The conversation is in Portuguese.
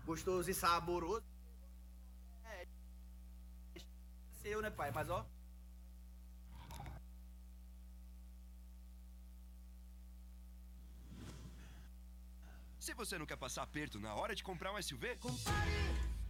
gostoso e saboroso. É seu, né, pai? Mas ó. Se você não quer passar aperto na hora de comprar um SUV, Compare